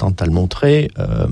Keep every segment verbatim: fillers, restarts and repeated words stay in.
tente à le montrer. Euh,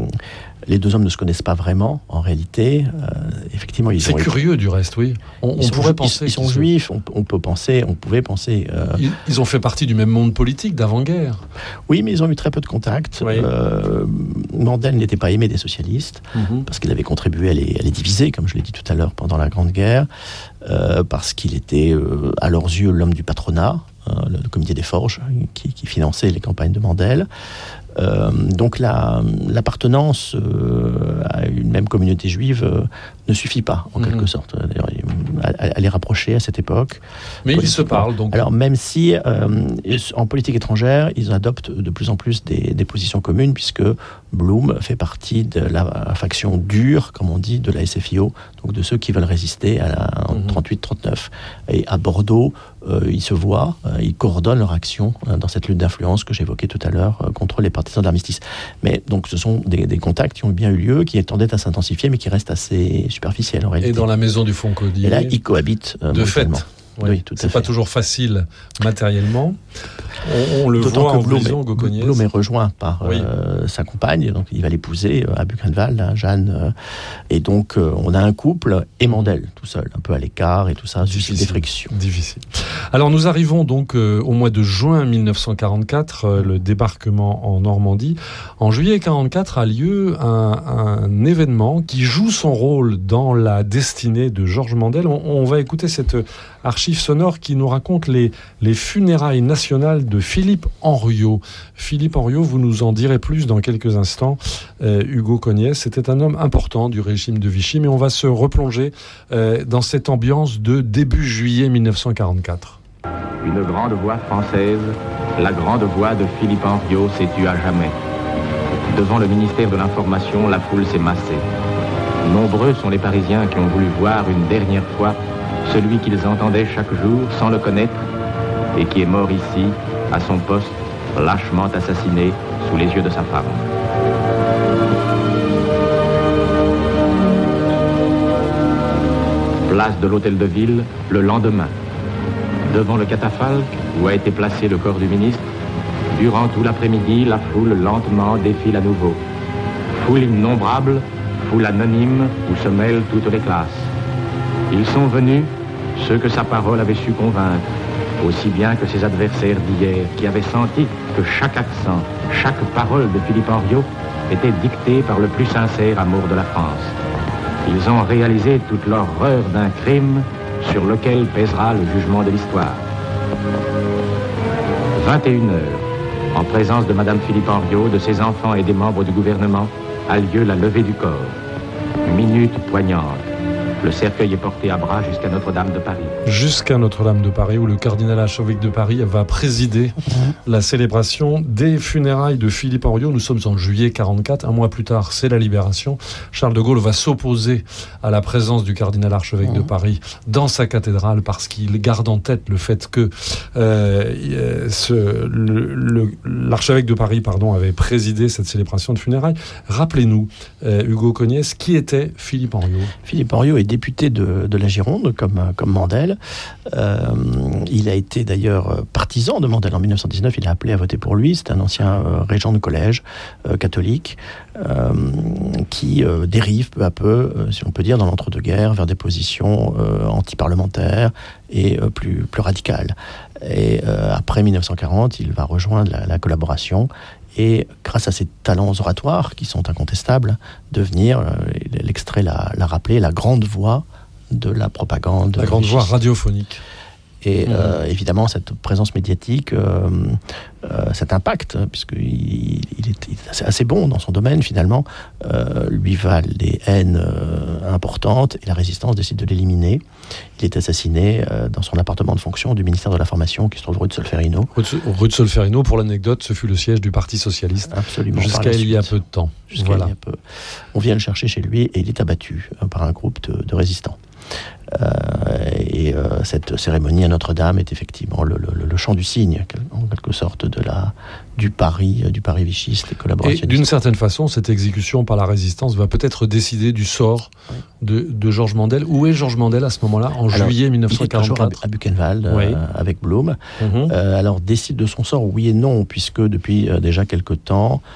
les deux hommes ne se connaissent pas vraiment, en réalité. Euh, effectivement, ils C'est ont curieux, été... du reste, oui. On, Ils on sont, pourrait ils, penser ils sont qu'ils juifs, on, on peut penser, on pouvait penser... Euh... Ils, ils ont fait partie du même monde politique d'avant-guerre. Oui, mais ils ont eu très peu de contacts. Oui. Euh, Mandel n'était pas aimé des socialistes, Mm-hmm. parce qu'il avait contribué à les, à les diviser, comme je l'ai dit tout à l'heure, pendant la Grande Guerre, euh, parce qu'il était, euh, à leurs yeux, l'homme du patronat, hein, le, le comité des forges, qui, qui finançait les campagnes de Mandel. Euh, donc la, l'appartenance euh, à une même communauté juive euh, ne suffit pas, en mmh. quelque sorte. D'ailleurs, à, à les rapprocher à cette époque. Mais ils se parlent, donc. Alors, même si, euh, en politique étrangère, ils adoptent de plus en plus des, des positions communes, puisque Blum fait partie de la faction dure, comme on dit, de la S F I O, donc de ceux qui veulent résister à la, en mmh. trente-huit trente-neuf. Et à Bordeaux, euh, ils se voient, euh, ils coordonnent leur action euh, dans cette lutte d'influence que j'évoquais tout à l'heure euh, contre les partisans de l'armistice. Mais donc, ce sont des, des contacts qui ont bien eu lieu, qui tendaient à s'intensifier, mais qui restent assez superficiels en réalité. Et dans la maison du Foncaudier. Et là, ils cohabitent euh, de fait. Oui, oui, tout c'est à pas fait. toujours facile matériellement. On, on le D'autant voit que en Blum prison, est, Gaucognès. Blum est rejoint par oui. euh, sa compagne, donc il va l'épouser euh, à Buchenwald, hein, Jeanne. Euh, et donc, euh, on a un couple et Mandel, tout seul, un peu à l'écart et tout ça, juste des frictions. Difficile. Alors, nous arrivons donc euh, au mois de juin mille neuf cent quarante-quatre, euh, le débarquement en Normandie. En juillet quarante-quatre a lieu un, un événement qui joue son rôle dans la destinée de Georges Mandel. On, on va écouter cette archive sonore qui nous raconte les, les funérailles nationales de Philippe Henriot. Philippe Henriot, vous nous en direz plus dans quelques instants. Euh, Hugo Cognès, c'était un homme important du régime de Vichy, mais on va se replonger euh, dans cette ambiance de début juillet mille neuf cent quarante-quatre. Une grande voix française, la grande voix de Philippe Henriot s'est tue à jamais. Devant le ministère de l'Information, la foule s'est massée. Nombreux sont les Parisiens qui ont voulu voir une dernière fois celui qu'ils entendaient chaque jour sans le connaître et qui est mort ici, à son poste, lâchement assassiné sous les yeux de sa femme. Place de l'Hôtel de Ville, le lendemain. Devant le catafalque où a été placé le corps du ministre, durant tout l'après-midi, la foule lentement défile à nouveau. Foule innombrable, foule anonyme où se mêlent toutes les classes. Ils sont venus, ceux que sa parole avait su convaincre, aussi bien que ses adversaires d'hier, qui avaient senti que chaque accent, chaque parole de Philippe Henriot était dictée par le plus sincère amour de la France. Ils ont réalisé toute l'horreur d'un crime sur lequel pèsera le jugement de l'histoire. vingt et une heures, en présence de Madame Philippe Henriot, de ses enfants et des membres du gouvernement, a lieu la levée du corps. Minute poignante. Le cercueil est porté à bras jusqu'à Notre-Dame de Paris. Jusqu'à Notre-Dame de Paris, où le cardinal archevêque de Paris va présider mmh. la célébration des funérailles de Philippe Henriot. Nous sommes en juillet quarante-quatre. Un mois plus tard, c'est la Libération. Charles de Gaulle va s'opposer à la présence du cardinal archevêque mmh. de Paris dans sa cathédrale parce qu'il garde en tête le fait que euh, ce, le, le, l'archevêque de Paris pardon, avait présidé cette célébration de funérailles. Rappelez-nous, euh, Hugo Cognès, qui était Philippe Henriot ? Philippe Henriot est député de, de la Gironde, comme, comme Mandel. Euh, il a été d'ailleurs partisan de Mandel. En dix-neuf cent dix-neuf, il a appelé à voter pour lui. C'est un ancien euh, régent de collège euh, catholique euh, qui euh, dérive peu à peu, euh, si on peut dire, dans l'entre-deux-guerres, vers des positions euh, anti-parlementaires et euh, plus, plus radicales. Et euh, après dix-neuf cent quarante, il va rejoindre la, la collaboration et grâce à ses talents oratoires qui sont incontestables, devenir, euh, l'extrait l'a, l'a rappelé, la grande voix de la propagande. La grande voix radiophonique. Et mmh. euh, évidemment, cette présence médiatique, euh, euh, cet impact, puisqu'il il est, il est assez, assez bon dans son domaine finalement, euh, lui valent des haines euh, importantes et la résistance décide de l'éliminer. Il est assassiné euh, dans son appartement de fonction du ministère de l'Information qui se trouve rue de Solferino. Rue de Solferino, pour l'anecdote, ce fut le siège du Parti Socialiste. Absolument. Jusqu'à il y a peu de temps. Jusqu'à voilà. il y a peu. On vient le chercher chez lui et il est abattu hein, par un groupe de, de résistants. Euh, et euh, cette cérémonie à Notre-Dame est effectivement le, le, le chant du cygne, en quelque sorte, de la, du Paris, du Paris vichiste et collaborationiste. Et d'une certaine façon, cette exécution par la résistance va peut-être décider du sort oui. de, de Georges Mandel. Où est Georges Mandel à ce moment-là, en alors, juillet dix-neuf cent quarante-quatre? Il est toujours à Buchenwald, oui. euh, avec Blum. Mm-hmm. Euh, alors, décide de son sort, oui et non, puisque depuis euh, déjà quelque temps,